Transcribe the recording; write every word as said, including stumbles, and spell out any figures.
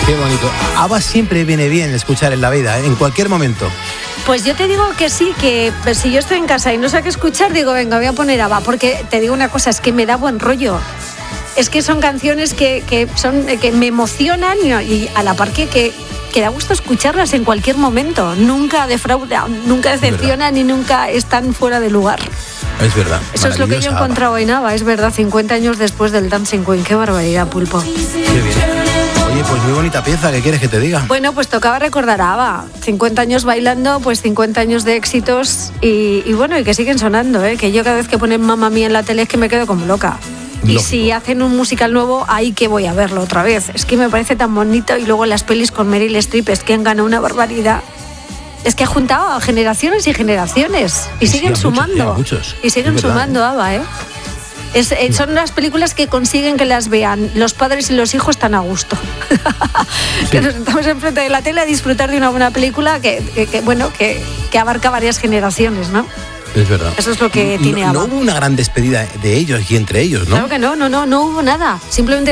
Qué bonito. ABBA siempre viene bien escuchar en la vida, ¿eh? En cualquier momento. Pues yo te digo que sí, que pues, si yo estoy en casa y no sé qué escuchar, digo, venga, voy a poner ABBA, porque te digo una cosa, es que me da buen rollo. Es que son canciones que, que, son, que me emocionan y, y a la par que, que, que da gusto escucharlas en cualquier momento. Nunca defraudan, nunca decepcionan y nunca están fuera de lugar. Es verdad. Eso es lo que yo he encontrado en ABBA, es verdad, cincuenta años después del Dancing Queen. Qué barbaridad, Pulpo. Qué bien. Oye, pues muy bonita pieza, ¿qué quieres que te diga? Bueno, pues tocaba recordar a ABBA. cincuenta años bailando, pues cincuenta años de éxitos y, y bueno, y que siguen sonando, ¿eh? Que yo cada vez que ponen Mamma Mía en la tele es que me quedo como loca. Y lógico. Si hacen un musical nuevo, ahí que voy a verlo otra vez. Es que me parece tan bonito. Y luego las pelis con Meryl Streep, es que han ganado una barbaridad. Es que ha juntado a generaciones y generaciones. Y, y siguen sí, sumando. Muchos, muchos. Y siguen sumando ABBA, ¿eh? Es, eh, son las películas que consiguen que las vean los padres y los hijos tan a gusto. Sí. Que nos sentamos enfrente de la tele a disfrutar de una buena película que, que, que bueno, que, que abarca varias generaciones, ¿no? Es verdad. Eso es lo que no, tiene ABBA. No hubo una gran despedida de ellos y entre ellos, ¿no? Claro que no, no, no, no hubo nada. Simplemente